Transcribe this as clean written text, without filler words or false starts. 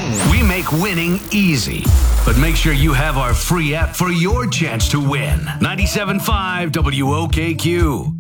We make winning easy. But make sure you have our free app for your chance to win. 97.5 WOKQ.